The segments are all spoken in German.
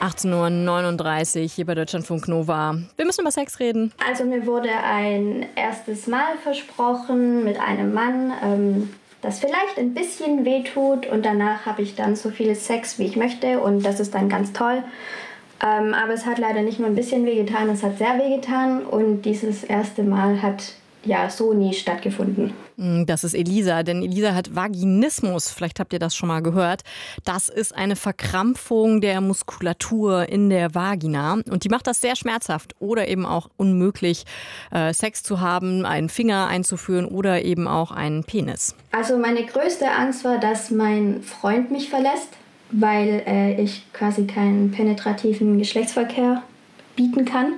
18:39 Uhr hier bei Deutschlandfunk Nova. Wir müssen über Sex reden. Also mir wurde ein erstes Mal versprochen mit einem Mann, das vielleicht ein bisschen wehtut und danach habe ich dann so viel Sex, wie ich möchte und das ist dann ganz toll. Aber es hat leider nicht nur ein bisschen wehgetan, es hat sehr wehgetan und dieses erste Mal hat ja so nie stattgefunden. Das ist Elisa, denn Elisa hat Vaginismus. Vielleicht habt ihr das schon mal gehört. Das ist eine Verkrampfung der Muskulatur in der Vagina und die macht das sehr schmerzhaft oder eben auch unmöglich, Sex zu haben, einen Finger einzuführen oder eben auch einen Penis. Also meine größte Angst war, dass mein Freund mich verlässt, weil ich quasi keinen penetrativen Geschlechtsverkehr bieten kann.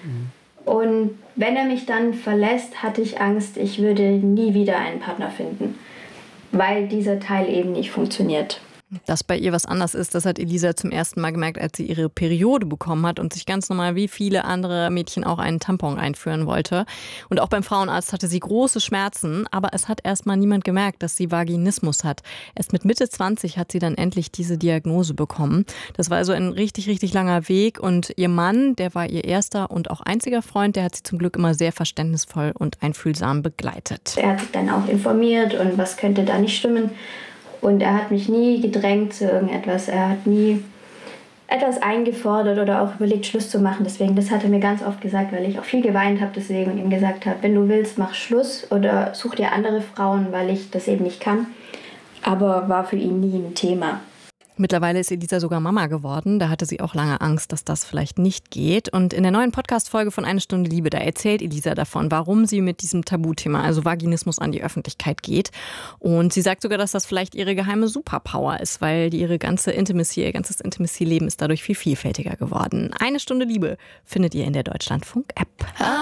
Und wenn er mich dann verlässt, hatte ich Angst, ich würde nie wieder einen Partner finden, weil dieser Teil eben nicht funktioniert. Dass bei ihr was anders ist, das hat Elisa zum ersten Mal gemerkt, als sie ihre Periode bekommen hat und sich ganz normal wie viele andere Mädchen auch einen Tampon einführen wollte. Und auch beim Frauenarzt hatte sie große Schmerzen, aber es hat erstmal niemand gemerkt, dass sie Vaginismus hat. Erst mit Mitte 20 hat sie dann endlich diese Diagnose bekommen. Das war also ein richtig, richtig langer Weg und ihr Mann, der war ihr erster und auch einziger Freund, der hat sie zum Glück immer sehr verständnisvoll und einfühlsam begleitet. Er hat sich dann auch informiert und was könnte da nicht stimmen. Und er hat mich nie gedrängt zu irgendetwas. Er hat nie etwas eingefordert oder auch überlegt, Schluss zu machen. Deswegen, das hat er mir ganz oft gesagt, weil ich auch viel geweint habe deswegen und ihm gesagt habe, wenn du willst, mach Schluss oder such dir andere Frauen, weil ich das eben nicht kann. Aber war für ihn nie ein Thema. Mittlerweile ist Elisa sogar Mama geworden. Da hatte sie auch lange Angst, dass das vielleicht nicht geht. Und in der neuen Podcast-Folge von Eine Stunde Liebe, da erzählt Elisa davon, warum sie mit diesem Tabuthema, also Vaginismus, an die Öffentlichkeit geht. Und sie sagt sogar, dass das vielleicht ihre geheime Superpower ist, weil ihr ganzes Intimacy-Leben ist dadurch viel vielfältiger geworden. Eine Stunde Liebe findet ihr in der Deutschlandfunk-App.